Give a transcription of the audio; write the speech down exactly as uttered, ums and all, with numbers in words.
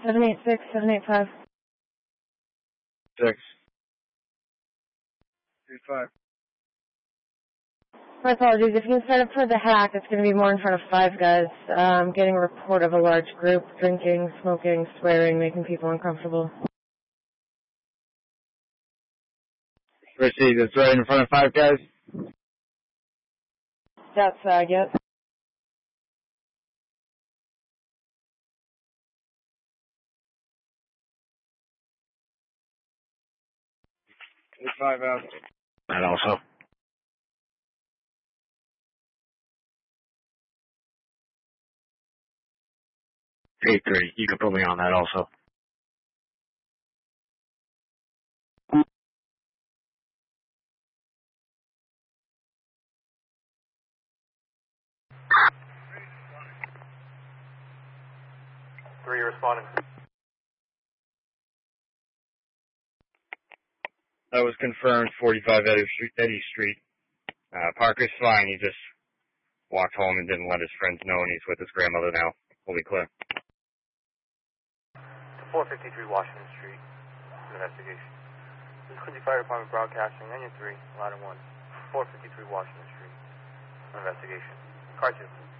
seven eight six, seven eight five. Six. Three five. My apologies. If you can set up for the hack, it's going to be more in front of five guys. Um, getting a report of a large group drinking, smoking, swearing, making people uncomfortable. Proceed. It's right in front of five guys. That's uh, yep. Eight five out. That also. Eight three. You can put me on that also. Three responding. That was confirmed. Forty-five Eddie Street. Eddie Street. Uh, Parker's fine. He just walked home and didn't let his friends know, and he's with his grandmother now. We'll be clear. four fifty-three Washington Street. Investigation. This is Quincy Fire Department broadcasting. Onion three, ladder one. four fifty-three Washington Street. Investigation. Car two.